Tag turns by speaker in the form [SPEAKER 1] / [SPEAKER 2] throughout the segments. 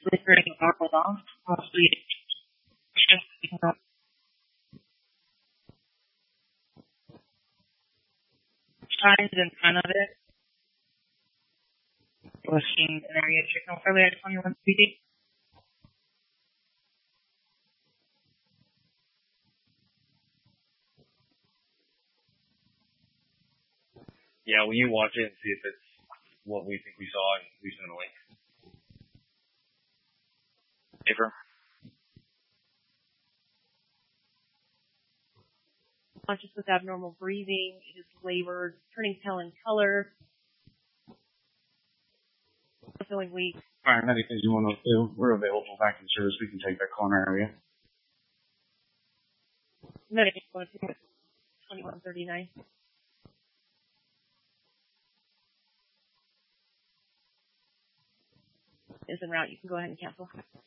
[SPEAKER 1] flickering toggled off. Mostly shifting up. Signs in front of it. Pushing an area signal earlier at 21 PD.
[SPEAKER 2] Yeah, will you watch it and see if it's what we think we saw and we send a link? April?
[SPEAKER 3] Conscious with abnormal breathing, it is labored, turning pale in color, feeling weak.
[SPEAKER 4] Alright, anything you want to do, we're available back in service. We can take that corner area.
[SPEAKER 3] Medication 2139. Is en route. You can go ahead and cancel.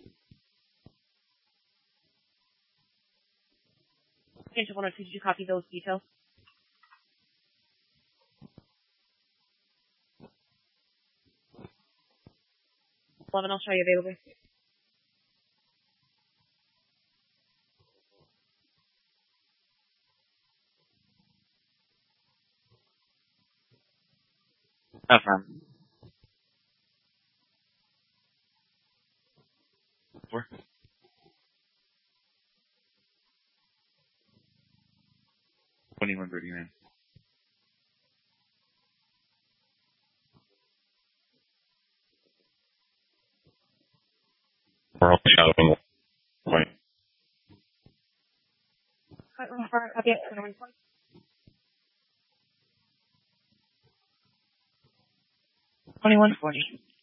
[SPEAKER 3] Attention 102, did you copy those details? 11, I'll show you available.
[SPEAKER 2] Affirm. 4. $21.39. We're only out of the point.
[SPEAKER 3] Copy it.
[SPEAKER 1] 2140.